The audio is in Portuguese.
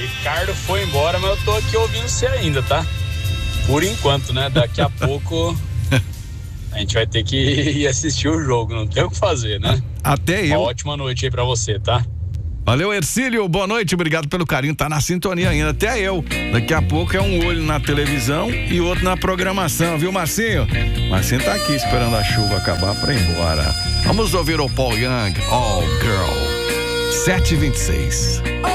Ricardo foi embora, mas eu tô aqui ouvindo você ainda, tá? Por enquanto, né? Daqui a pouco a gente vai ter que ir assistir o jogo, não tem o que fazer, né? Até eu. Uma ótima noite aí pra você, tá? Valeu, Ercílio, boa noite, obrigado pelo carinho, tá na sintonia ainda, até eu. Daqui a pouco é um olho na televisão e outro na programação, viu, Marcinho? Marcinho tá aqui esperando a chuva acabar pra ir embora. Vamos ouvir o Paul Young, All Girl, 7h26.